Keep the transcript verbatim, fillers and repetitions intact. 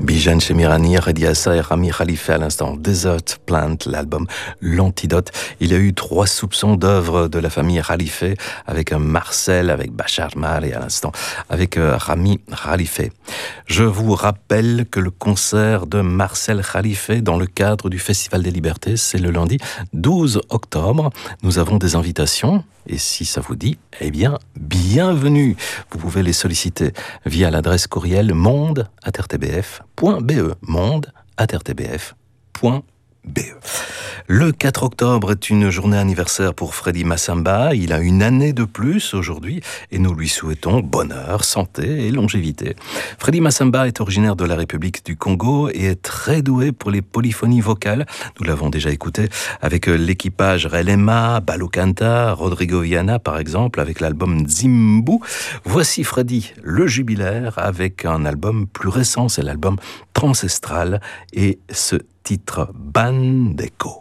Bijan Chemirani, Redi Assa et Rami Khalifa à l'instant. Desert Plant, l'album L'Antidote. Il y a eu trois soupçons d'œuvres de la famille Khalifa avec Marcel, avec Bachar Mal et à l'instant avec Rami Khalifa. Je vous rappelle que le concert de Marcel Khalifa dans le cadre du Festival des Libertés, c'est le lundi douze octobre. Nous avons des invitations et si ça vous dit, eh bien, bienvenue. Vous pouvez les solliciter via l'adresse courriel monde arobase r t b f point b e, monde arobase r t b f point b e. Le quatre octobre est une journée anniversaire pour Freddy Massamba. Il a une année de plus aujourd'hui et nous lui souhaitons bonheur, santé et longévité. Freddy Massamba est originaire de la République du Congo et est très doué pour les polyphonies vocales. Nous l'avons déjà écouté avec l'équipage Relema, Balokanta, Rodrigo Viana par exemple, avec l'album Zimbu. Voici Freddy le jubilaire avec un album plus récent, c'est l'album Transestral et ce titre Bandeko.